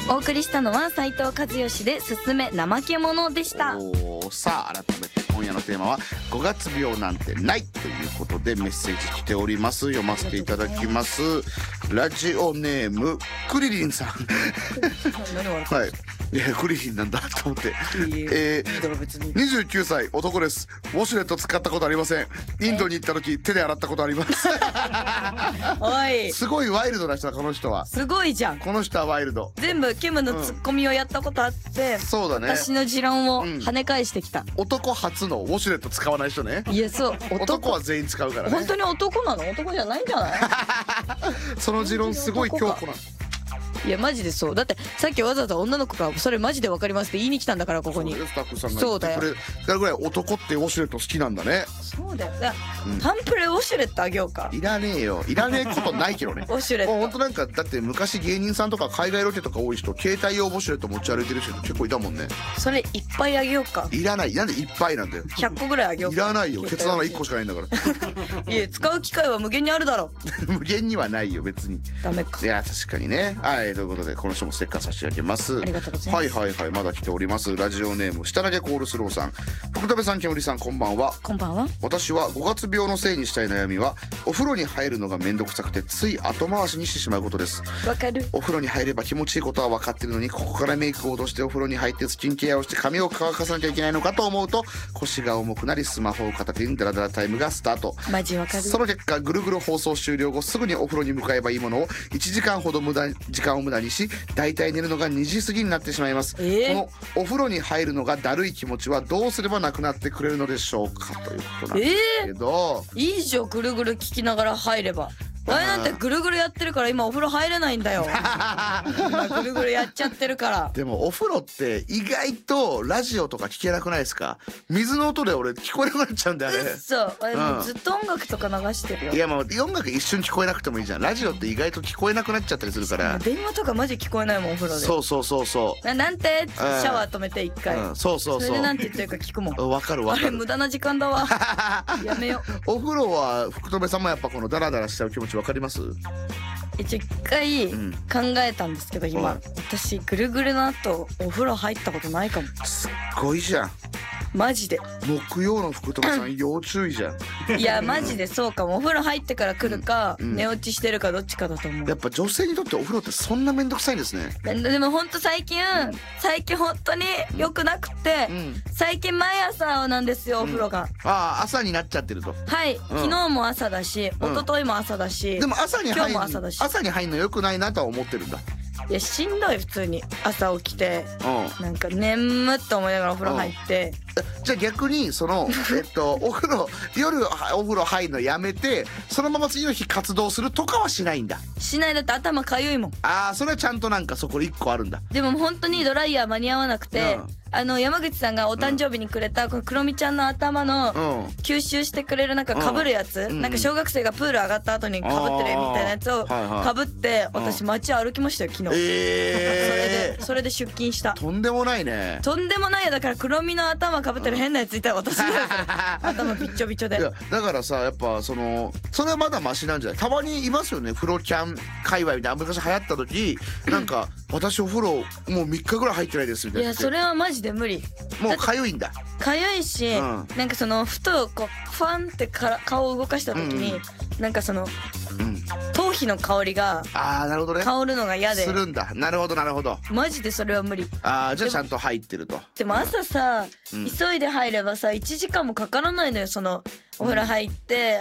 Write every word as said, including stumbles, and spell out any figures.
お送りしたのは斉藤和義で「すすめ怠け者」でした。 おさあ改めて今夜のテーマはごがつ病なんてないということでメッセージ来ております。読ませていただきます。ラジオネームクリリンさんはい、いやクリリンなんだと思って、えー、にじゅうきゅうさい男です。ウォシュレット使ったことありません。インドに行った時手で洗ったことありますおいすごいワイルドな人だこの人は。 すごいじゃん。この人はワイルド。 全部ケムのツッコミをやったことあって、うん、 そうだね。 私の持論を跳ね返してきた、うん、 男初のウォシュレット使わない人ね。 いやそう男, 男は全員使うからね。 本当に男なの？男じゃないんじゃないその持論すごい強固な。 いやマジでそうだってさっきわざわざ女の子がそれマジでわかりますって言いに来たんだからここに。 スタッフさんが言ってくれるぐらい男ってウォシュレット好きなんだね。 そうだよ。だタンプレウォシュレットあげようか。 いらねえよ。いらねえことないけどねウォシュレットほんとなんかだって昔芸人さんとか海外ロケとか多い人携帯用ウォシュレット持ち歩いてる人結構いたもんね。 それいっぱいあげようか。 いらない。なんでいっぱいなんだよ。 ひゃっこぐらいあげようか。 いらないよ。ケツ穴いっこしかないんだからいや使う機会は無限にあるだろ無限にはないよ別に。ダメか。いや確かにね。はいということでこの人もステッカー差し上げます。 ありがとうございます。 はいはいはいまだ来ております。ラジオネーム下投げコールスローさん。福留さん煙さんこんばんは。 こんばんは。 私はごがつ病のせいにしたい悩みはお風呂に入るのがめんどくさくてつい後回しにしてしまうことです。 わかる。 お風呂に入れば気持ちいいことは分かってるのにここからメイクを落としてお風呂に入ってスキンケアをして髪を乾かさなきゃいけないのかと思うと腰が重くなりスマホを片手にダラダラタイムがスタート。 マジわかる。 その結果ぐるぐる放送終了後すぐにお風呂に向かえばいいものをいちじかんほど無駄時間を無駄にしだいたい寝るのがにじ過ぎになってしまいます、えー、このお風呂に入るのがだるい気持ちはどうすればなくなってくれるのでしょうかということなんですけど、 えー、いいじゃんぐるぐる聞きながら入れば。あれなんてぐるぐるやってるから今お風呂入れないんだよ今ぐるぐるやっちゃってるから。 でもお風呂って意外とラジオとか聞けなくないですか？水の音で俺聞こえなくなっちゃうんだよね。 そう俺もうずっと音楽とか流してるよ、 うん、いやもう音楽一瞬聞こえなくてもいいじゃん。ラジオって意外と聞こえなくなっちゃったりするから電話とかマジ聞こえないもんお風呂で。 そうそうそうそうな、なんてシャワー止めて一回、うん、 そうそうそうそれでなんて言ってるか聞くもん。 わかるわかる。 あれ無駄な時間だわやめよお風呂は福留さんもやっぱこのダラダラしちゃう気持ちわかります？ 一回考えたんですけど、うん、今、うん、私ぐるぐるの後お風呂入ったことないかも。 すっごいじゃんマジで。 木曜の福留さん要注意じゃんいやマジでそうかも。お風呂入ってから来るか、うんうん、寝落ちしてるかどっちかだと思う。 やっぱ女性にとってお風呂ってそんなめんどくさいんですね。 でもほんと最近、うん、最近本当に良くなくて、うん、最近毎朝なんですよお風呂が、うん、 ああ朝になっちゃってると。 はい、うん、昨日も朝だし、うん、一昨日も朝だし、 でも朝に入る今日も朝だし。 朝に入るの良くないなとは思ってるんだ。 いやしんどい普通に朝起きて、うん、なんか眠って思いながらお風呂入って、 うん、じゃあ逆にそのえっとお風呂夜お風呂入るのやめてそのまま次の日活動するとかはしないんだ。 しない。だって頭かゆいもん。 ああそれはちゃんとなんかそこでいっこあるんだ。 でも本当にドライヤー間に合わなくて、うん、あの山口さんがお誕生日にくれたこのクロミちゃんの頭の吸収してくれるなんか被るやつ、うん、なんか小学生がプール上がった後に被ってるみたいなやつを被って私街歩きましたよ昨日。えー、それでそれで出勤した。 とんでもないね。 とんでもないよ。だからクロミの頭被ってる変なやついたら私だよ頭びっちょびちょで。 いやだからさやっぱそのそれはまだマシなんじゃない？たまにいますよね風呂キャン界隈みたいな。昔流行った時なんか私お風呂もうみっかぐらい入ってないですみたいな。 いやそれはマジで無理。 もうかゆいんだ。 かゆいし、うん、なんかそのふとこうファンってから顔を動かした時に、うん、なんかその、うん、頭皮の香りがあーなるほどね香るのが嫌で。 するんだ。なるほどなるほど。 マジでそれは無理。 あーじゃあちゃんと入ってると。 でも朝さ、うん、急いで入ればさいちじかんもかからないのよ。そのお風呂入って